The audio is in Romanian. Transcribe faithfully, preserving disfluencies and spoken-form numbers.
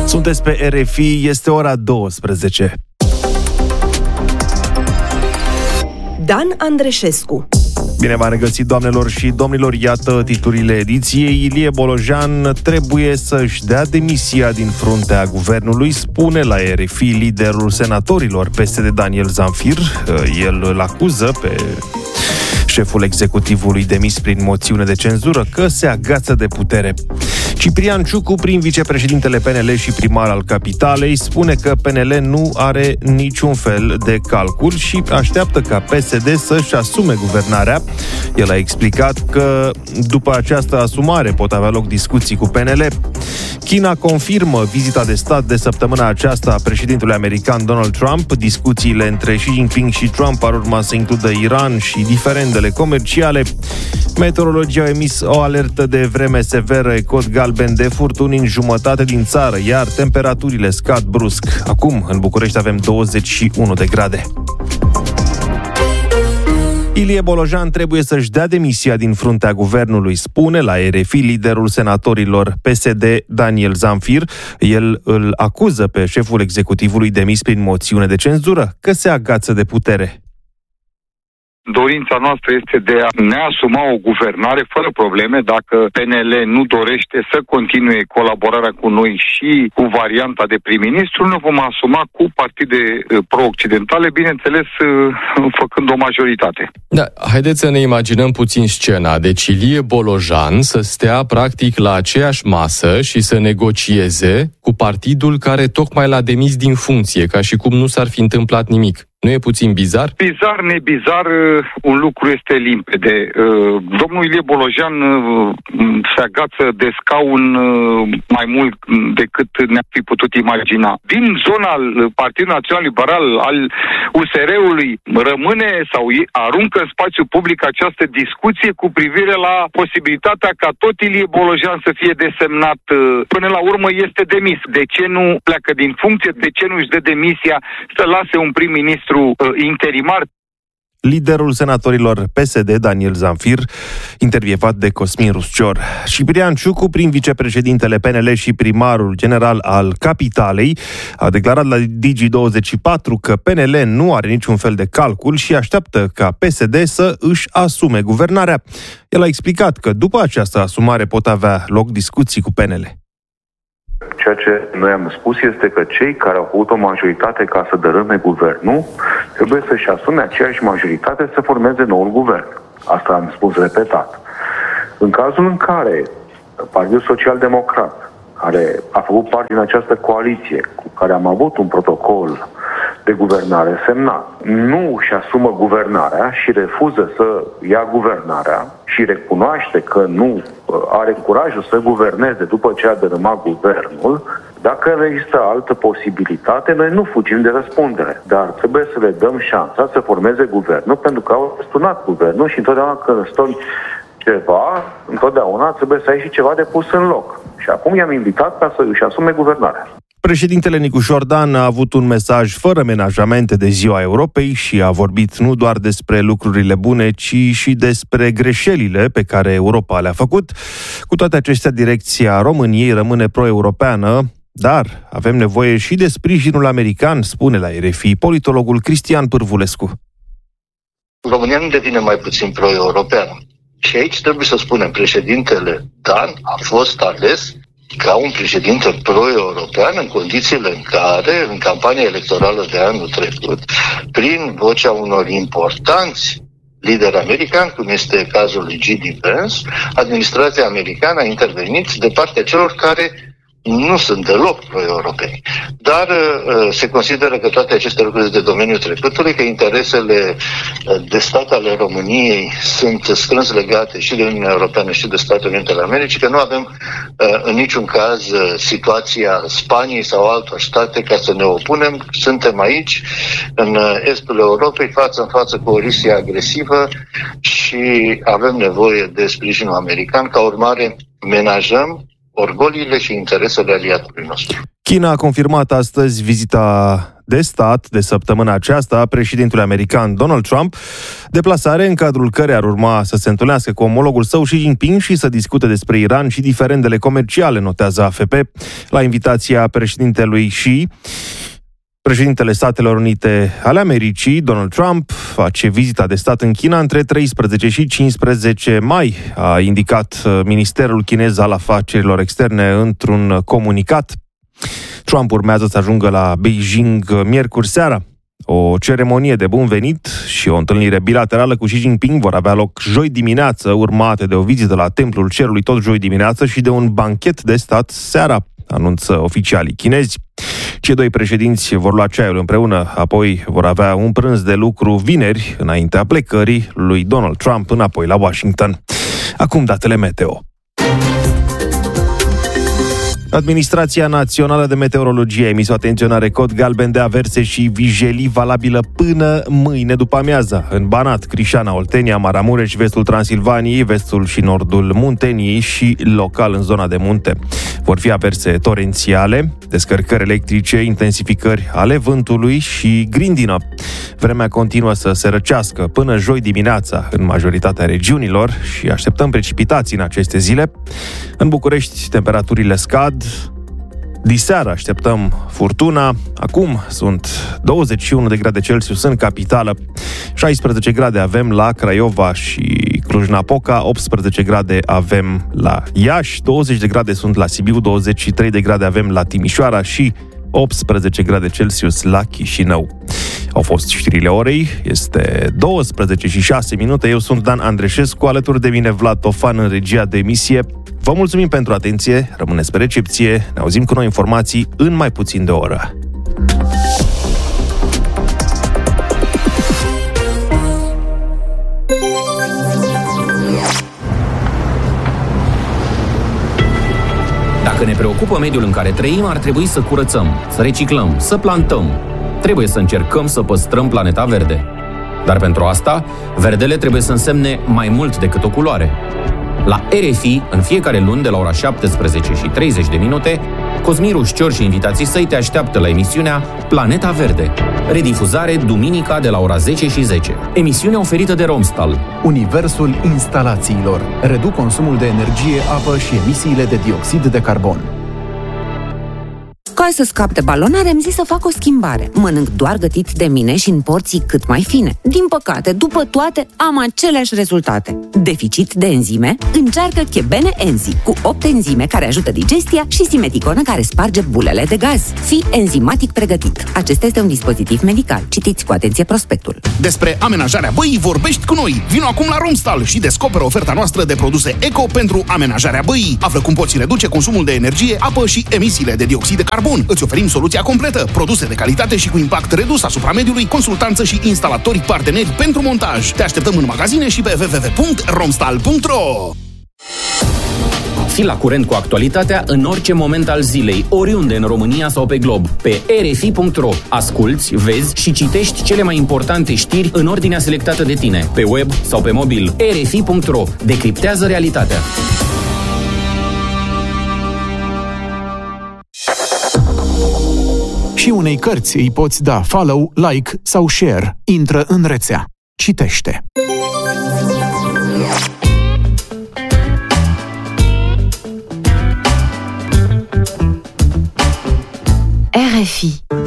Sunteți pe R F I, este ora douăsprezece. Dan Andreșescu. Bine v-am regăsit, doamnelor și domnilor, iată titlurile ediției. Ilie Bolojan trebuie să-și dea demisia din fruntea guvernului, spune la R F I liderul senatorilor P S D Daniel Zamfir. El îl acuză pe șeful executivului demis prin moțiune de cenzură că se agață de putere. Ciprian Ciucu, prin vicepreședintele P N L și primar al Capitalei, spune că P N L nu are niciun fel de calcul și așteaptă ca P S D să-și asume guvernarea. El a explicat că după această asumare pot avea loc discuții cu P N L. China confirmă vizita de stat de săptămâna aceasta a președintelui american Donald Trump. Discuțiile între Xi Jinping și Trump ar urma să includă Iran și diferendele comerciale. Meteorologii au emis o alertă de vreme severă, cod galben de furtuni în jumătate din țară, iar temperaturile scad brusc. Acum, în București, avem douăzeci și unu de grade. Ilie Bolojan trebuie să-și dea demisia din fruntea guvernului, spune la R F I liderul senatorilor P S D Daniel Zamfir. El îl acuză pe șeful executivului demis prin moțiune de cenzură că se agață de putere. Dorința noastră este de a ne asuma o guvernare fără probleme. Dacă P N L nu dorește să continue colaborarea cu noi și cu varianta de prim-ministru, ne vom asuma cu partide pro-occidentale, bineînțeles făcând o majoritate. Da, haideți să ne imaginăm puțin scena. Deci Ilie Bolojan să stea practic la aceeași masă și să negocieze cu partidul care tocmai l-a demis din funcție, ca și cum nu s-ar fi întâmplat nimic. Nu e puțin bizar? Bizar, nebizar, un lucru este limpede. Domnul Ilie Bolojan se agață de scaun mai mult decât ne-a fi putut imagina. Din zona Partidului Național Liberal al U S R-ului rămâne sau aruncă în spațiu public această discuție cu privire la posibilitatea ca tot Ilie Bolojan să fie desemnat. Până la urmă este demis. De ce nu pleacă din funcție? De ce nu își dă demisia să lase un prim-ministru interimar? Liderul senatorilor P S D, Daniel Zamfir, intervievat de Cosmin Ruscior. Ciprian Ciucu, prin vicepreședintele P N L și primarul general al Capitalei, a declarat la Digi douăzeci și patru că P N L nu are niciun fel de calcul și așteaptă ca P S D să își asume guvernarea. El a explicat că după această asumare pot avea loc discuții cu P N L. Ceea ce noi am spus este că cei care au avut o majoritate ca să dărâme guvernul trebuie să-și asume aceeași majoritate să formeze noul guvern. Asta am spus repetat. În cazul în care Partidul Social-Democrat, care a făcut parte din această coaliție cu care am avut un protocol de guvernare semnat, nu își asumă guvernarea și refuză să ia guvernarea și recunoaște că nu are curajul să guverneze după ce a dărâmat guvernul, dacă există altă posibilitate, noi nu fugim de răspundere, dar trebuie să le dăm șansa să formeze guvernul, pentru că au răsturnat guvernul și întotdeauna când răsturni ceva, întotdeauna trebuie să ai și ceva de pus în loc. Și acum i-am invitat ca să își asume guvernarea. Președintele Nicu Șordan a avut un mesaj fără menajamente de Ziua Europei și a vorbit nu doar despre lucrurile bune, ci și despre greșelile pe care Europa le-a făcut. Cu toate acestea, direcția României rămâne pro-europeană, dar avem nevoie și de sprijinul american, spune la R F I politologul Cristian Pârvulescu. România nu devine mai puțin pro-europeană. Și aici trebuie să spunem, președintele Dan a fost ales ca un președinte pro-european în condițiile în care, în campania electorală de anul trecut, prin vocea unor importanți lideri americani, cum este cazul lui J D Vance, administrația americană a intervenit de partea celor care nu sunt deloc pro-europeni. Dar uh, se consideră că toate aceste lucruri sunt de domeniul trecutului, că interesele de stat ale României sunt strâns legate și de Uniunea Europeană și de Statele Unite ale Americii, că nu avem uh, în niciun caz uh, situația Spaniei sau altor state ca să ne opunem. Suntem aici, în estul Europei, față în față cu o Rusie agresivă și avem nevoie de sprijinul american. Ca urmare, menajăm orgoliile și interesele aliatului nostru. China a confirmat astăzi vizita de stat de săptămâna aceasta a președintelui american Donald Trump, deplasare în cadrul căreia ar urma să se întâlnească cu omologul său Xi Jinping și să discute despre Iran și diferendele comerciale, notează A F P. La invitația președintelui Xi, președintele Statelor Unite ale Americii, Donald Trump, face vizita de stat în China între treisprezece și cincisprezece mai, a indicat Ministerul Chinez al Afacerilor Externe într-un comunicat. Trump urmează să ajungă la Beijing miercuri seara. O ceremonie de bun venit și o întâlnire bilaterală cu Xi Jinping vor avea loc joi dimineață, urmate de o vizită la Templul Cerului tot joi dimineață și de un banchet de stat seara, anunță oficialii chinezi. Cei doi președinți vor lua ceaiul împreună, apoi vor avea un prânz de lucru vineri, înaintea plecării lui Donald Trump înapoi la Washington. Acum datele meteo. Administrația Națională de Meteorologie a emis o atenționare cod galben de averse și vijelii valabilă până mâine după amiaza. În Banat, Crișana, Oltenia, Maramureș, vestul Transilvaniei, vestul și nordul Munteniei și local în zona de munte. Vor fi averse torențiale, descărcări electrice, intensificări ale vântului și grindină. Vremea continuă să se răcească până joi dimineața în majoritatea regiunilor și așteptăm precipitații în aceste zile. În București, temperaturile scad. Diseară așteptăm furtuna. Acum sunt douăzeci și unu de grade Celsius în capitală, șaisprezece grade avem la Craiova și Cluj-Napoca, optsprezece grade avem la Iași, douăzeci de grade sunt la Sibiu, douăzeci și trei de grade avem la Timișoara și optsprezece grade Celsius la Chișinău. Au fost știrile orei, este douăsprezece și șase minute, eu sunt Dan Andreșescu, alături de mine Vlad Tofan în regia de emisie. Vă mulțumim pentru atenție, rămâneți pe recepție, ne auzim cu noi informații în mai puțin de o oră. Dacă ne preocupă mediul în care trăim, ar trebui să curățăm, să reciclăm, să plantăm. Trebuie să încercăm să păstrăm planeta verde. Dar pentru asta, verdele trebuie să însemne mai mult decât o culoare. La R F I, în fiecare luni, de la ora șaptesprezece și treizeci de minute, Cosmin Rușcior și invitații săi te așteaptă la emisiunea Planeta Verde. Redifuzare duminica de la ora zece și zece. Emisiune oferită de Romstal. Universul instalațiilor. Reduc consumul de energie, apă și emisiile de dioxid de carbon. Ca să scap de balonare, am zis să fac o schimbare. Mănânc doar gătit de mine și în porții cât mai fine. Din păcate, după toate, am aceleași rezultate. Deficit de enzime? Încearcă Chebene Enzi, cu opt enzime care ajută digestia și simeticonă care sparge bulele de gaz. Fii enzimatic pregătit. Acesta este un dispozitiv medical. Citiți cu atenție prospectul. Despre amenajarea băii vorbești cu noi. Vino acum la Romstal și descoperă oferta noastră de produse eco pentru amenajarea băii. Află cum poți reduce consumul de energie, apă și emisiile de dioxid de carbon. Îți oferim soluția completă, produse de calitate și cu impact redus asupra mediului, consultanță și instalatori parteneri pentru montaj. Te așteptăm în magazine și pe w w w punct romstal punct r o. Fii la curent cu actualitatea în orice moment al zilei, oriunde în România sau pe glob, pe r f i punct r o. Asculți, vezi și citești cele mai importante știri în ordinea selectată de tine, pe web sau pe mobil. r f i punct r o. Decriptează realitatea. Și unei cărți îi poți da follow, like sau share. Intră în rețea. Citește. R F I